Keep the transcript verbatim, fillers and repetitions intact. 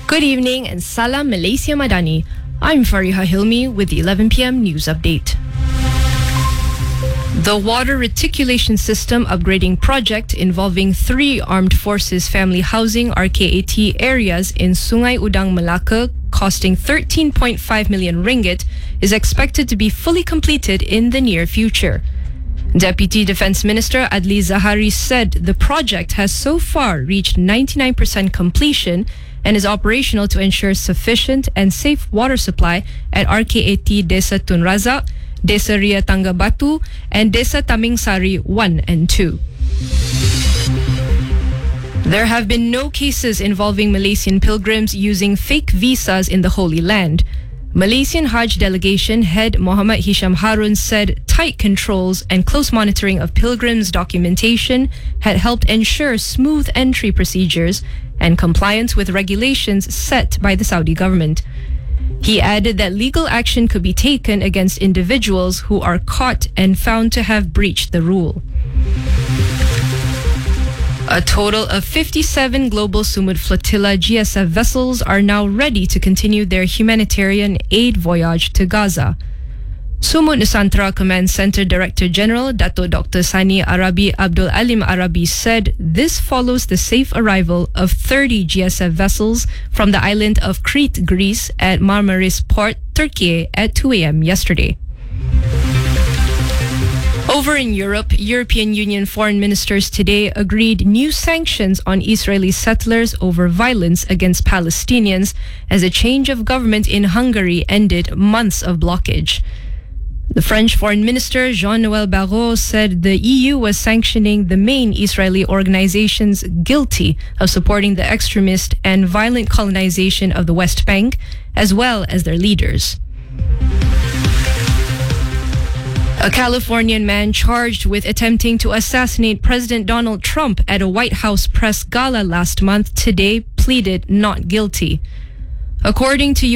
Good evening and Salam Malaysia Madani. I'm Fariha Hilmi with the eleven p.m. news update. The Water Reticulation System Upgrading Project involving three Armed Forces Family Housing R K A T areas in Sungai Udang, Malacca, costing thirteen point five million ringgit, is expected to be fully completed in the near future. Deputy Defence Minister Adli Zahari said the project has so far reached ninety-nine percent completion and is operational to ensure sufficient and safe water supply at R K A T Desa Tun Razak, Desa Ria Tangga Batu, and Desa Taming Sari one and two. There have been no cases involving Malaysian pilgrims using fake visas in the Holy Land. Malaysian Hajj delegation head Muhammad Hisham Harun said tight controls and close monitoring of pilgrims' documentation had helped ensure smooth entry procedures and compliance with regulations set by the Saudi government. He added that legal action could be taken against individuals who are caught and found to have breached the rule. A total of fifty-seven Global Sumud Flotilla G S F vessels are now ready to continue their humanitarian aid voyage to Gaza. Sumud Nusantara Command Center Director General Dato Doctor Sani Arabi Abdul Alim Arabi said this follows the safe arrival of thirty G S F vessels from the island of Crete, Greece at Marmaris Port, Turkey at two a.m. yesterday. Over in Europe, European Union foreign ministers today agreed new sanctions on Israeli settlers over violence against Palestinians as a change of government in Hungary ended months of blockage. The French Foreign Minister Jean-Noël Barrot said the E U was sanctioning the main Israeli organizations guilty of supporting the extremist and violent colonization of the West Bank, as well as their leaders. A Californian man charged with attempting to assassinate President Donald Trump at a White House press gala last month today pleaded not guilty. According to